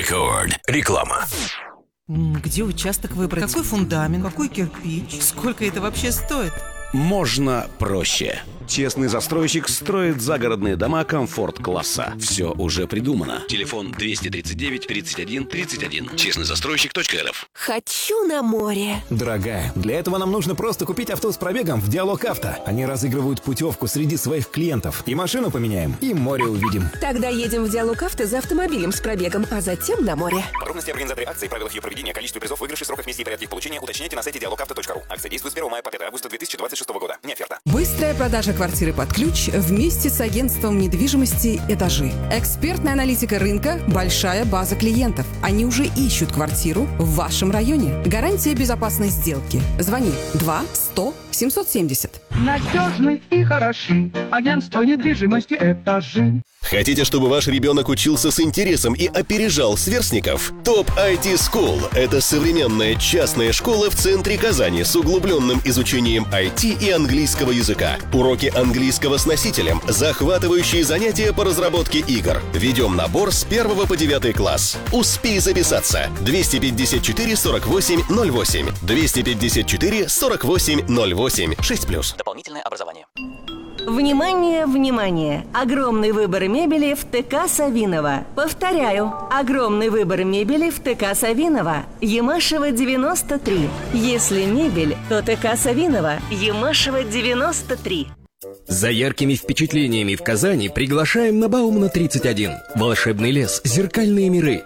Рекорд. Реклама. Где участок выбрать? Какой фундамент? Какой кирпич? Сколько это вообще стоит? Можно проще. Честный застройщик строит загородные дома комфорт-класса. Все уже придумано. Телефон 239 31 31. Честнойзастройщик.рф. Хочу на море. Дорогая, для этого нам нужно просто купить авто с пробегом в Диалог Авто. Они разыгрывают путевку среди своих клиентов. И машину поменяем, и море увидим. Тогда едем в Диалог Авто за автомобилем с пробегом, а затем на море. Подробности организаторы акции, правила ее проведения, количество призов, выигрышей, сроков вместе и порядке их получения уточняйте на сайте dialogauto.ru. Акция действует с 1 мая по 5 августа 2026 года. Не оферта. Быстрая продажа квартиры под ключ вместе с агентством недвижимости «Этажи». Экспертная аналитика рынка, большая база клиентов. Они уже ищут квартиру в вашем районе. Гарантия безопасной сделки. Звони 2-100-770. Надежный и хороший. Агентство недвижимости «Этажи». Хотите, чтобы ваш ребенок учился с интересом и опережал сверстников? ТОП IT School – это современная частная школа в центре Казани с углубленным изучением IT и английского языка. Уроки английского с носителем, захватывающие занятия по разработке игр. Ведем набор с 1 по 9 класс. Успей записаться. 254 48 08. 254 48 08. 6+. Дополнительное образование. Внимание, внимание! Огромный выбор мебели в ТК Савинова. Повторяю, огромный выбор мебели в ТК Савинова. Ямашева, 93. Если мебель, то ТК Савинова. Ямашева, 93. За яркими впечатлениями в Казани приглашаем на Баумана 31. Волшебный лес, зеркальные миры,